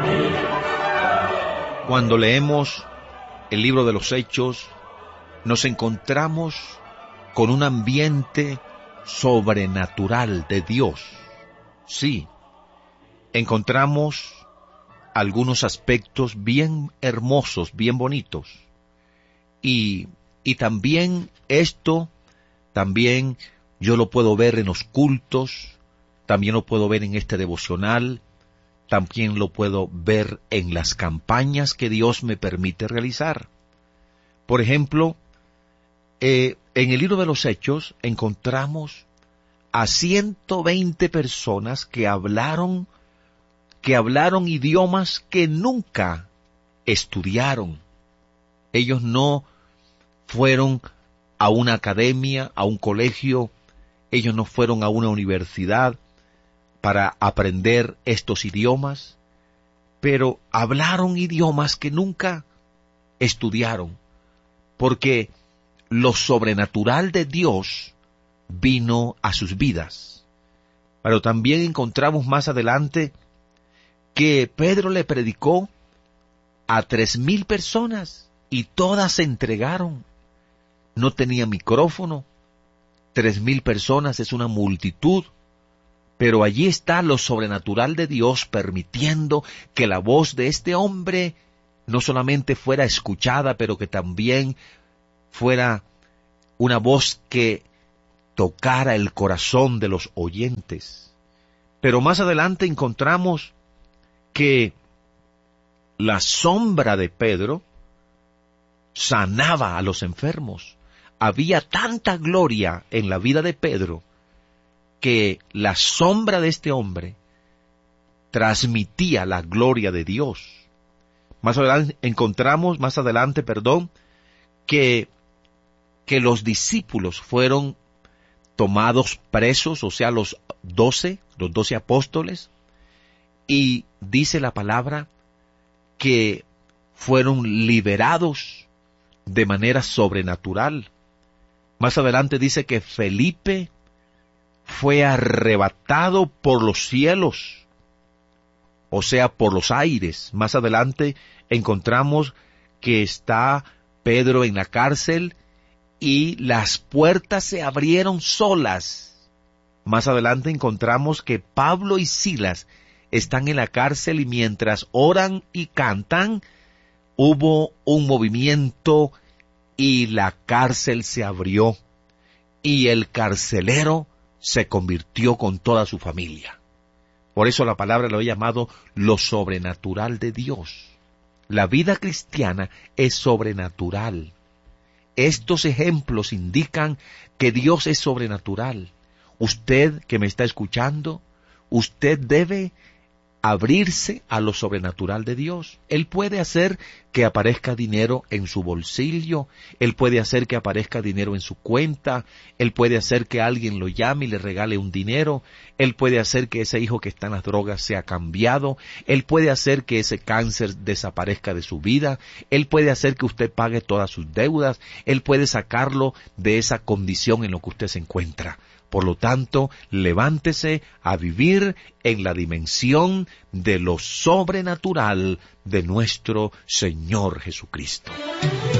Cuando leemos el libro de los Hechos, nos encontramos con un ambiente sobrenatural de Dios. Sí, encontramos algunos aspectos bien hermosos, bien bonitos. Y también también yo lo puedo ver en los cultos, también lo puedo ver en este devocional, también lo puedo ver en las campañas que Dios me permite realizar. Por ejemplo, en el libro de los Hechos encontramos a 120 personas que hablaron idiomas que nunca estudiaron. Ellos no fueron a una academia, a un colegio, ellos no fueron a una universidad para aprender estos idiomas, pero hablaron idiomas que nunca estudiaron, porque lo sobrenatural de Dios vino a sus vidas. Pero también encontramos más adelante que Pedro le predicó a 3,000 personas y todas se entregaron. No tenía micrófono. 3,000 personas es una multitud. Pero allí está lo sobrenatural de Dios permitiendo que la voz de este hombre no solamente fuera escuchada, pero que también fuera una voz que tocara el corazón de los oyentes. Pero más adelante encontramos que la sombra de Pedro sanaba a los enfermos. Había tanta gloria en la vida de Pedro que la sombra de este hombre transmitía la gloria de Dios. Más adelante encontramos, que los discípulos fueron tomados presos, o sea, los 12 apóstoles, y dice la palabra que fueron liberados de manera sobrenatural. Más adelante dice que Felipe fue arrebatado por los cielos, o sea, por los aires. Más adelante encontramos que está Pedro en la cárcel y las puertas se abrieron solas. Más adelante encontramos que Pablo y Silas están en la cárcel y mientras oran y cantan, hubo un movimiento y la cárcel se abrió y el carcelero se convirtió con toda su familia. Por eso la palabra lo ha llamado lo sobrenatural de Dios. La vida cristiana es sobrenatural. Estos ejemplos indican que Dios es sobrenatural. Usted que me está escuchando, usted debe abrirse a lo sobrenatural de Dios. Él puede hacer que aparezca dinero en su bolsillo, Él puede hacer que aparezca dinero en su cuenta, Él puede hacer que alguien lo llame y le regale un dinero, Él puede hacer que ese hijo que está en las drogas sea cambiado, Él puede hacer que ese cáncer desaparezca de su vida, Él puede hacer que usted pague todas sus deudas, Él puede sacarlo de esa condición en la que usted se encuentra. Por lo tanto, levántese a vivir en la dimensión de lo sobrenatural de nuestro Señor Jesucristo.